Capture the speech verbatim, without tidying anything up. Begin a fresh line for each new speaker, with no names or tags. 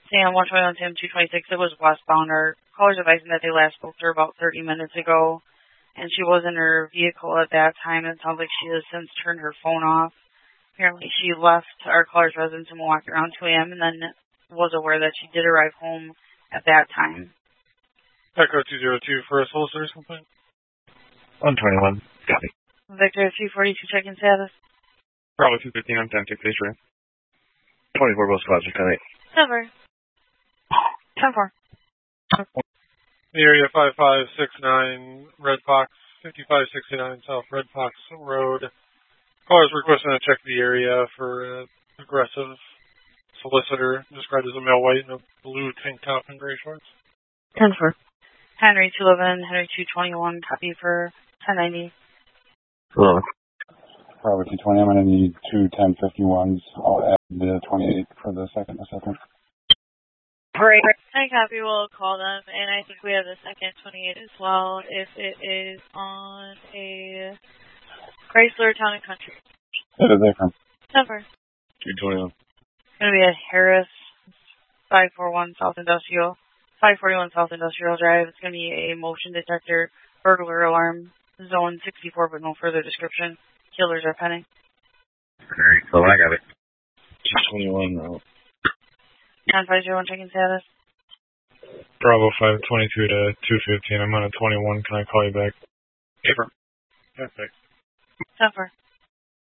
Sam one twenty-one, Sam two twenty-six. It was westbound. Our caller's advising that they last spoke to her about thirty minutes ago, and she was in her vehicle at that time. It sounds like she has since turned her phone off. Apparently, she left our caller's residence in Milwaukee around two a.m. and then was aware that she did arrive home at that time.
Echo two zero two for a sole service complaint.
one twenty-one, copy.
Victor three forty-two, check-in status.
Bravo two fifteen, I'm ten six base room. twenty-four West Plaza, ten eight.
Never. ten four.
The area five five six nine, Red Fox, fifty-five sixty-nine South Red Fox Road. Caller's requesting to check the area for uh, aggressive solicitor, described as a male white in a blue tank top and gray shorts.
ten four. Henry two eleven, Henry two twenty-one, copy for ten ninety.
Hello.
Bravo two twenty, I'm going to need two ten fifty-ones. I'll add the twenty-eight for the second a second.
Great. I copy. We'll call them, and I think we have the second twenty-eight as well, if it is on a Chrysler Town and Country.
It is A from.
Number.
two twenty-one.
It's going to be at Harris five forty-one South Industrial, five forty-one South Industrial Drive. It's going to be a motion detector burglar alarm, zone sixty-four, but no further description. Killers are pending.
Alright, so I got it. two twenty-one now.
ten five zero one, checking status.
Bravo five twenty-two to two fifteen, I'm on a twenty-one, can I call you back?
Paper.
Perfect.
ten four.